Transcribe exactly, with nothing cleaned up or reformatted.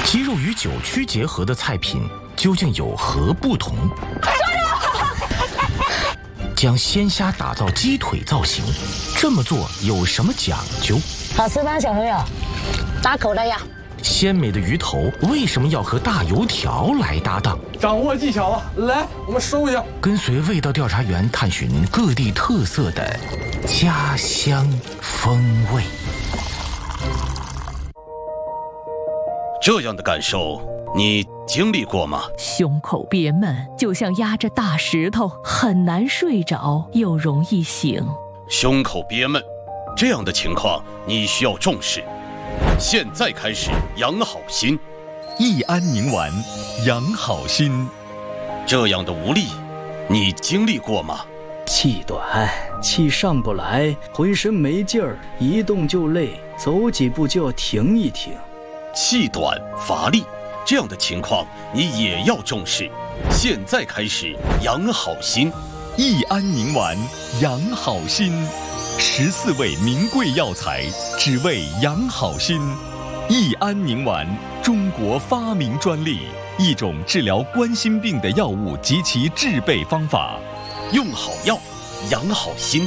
鸡肉与酒曲结合的菜品究竟有何不同？将鲜虾打造鸡腿造型，这么做有什么讲究？ 好吃吗，小朋友？搭口的呀。 鲜美的鱼头为什么要和大油条来搭档？ 掌握技巧了，来，我们收一下。 跟随味道调查员探寻各地特色的家乡风味。 这样的感受，你经历过吗？ 胸口憋闷，就像压着大石头，很难睡着，又容易醒。 胸口憋闷，这样的情况你需要重视。现在开始养好心， 益安宁丸，养好心。 这样的无力，你经历过吗？ 气短，气上不来，浑身没劲儿，一动就累，走几步就要停一停。 气短乏力，这样的情况你也要重视。现在开始养好心， 益安宁丸，养好心。十四味名贵药材，只为养好心。益安宁丸，中国发明专利，一种治疗冠心病的药物及其制备方法。 用好药，养好心。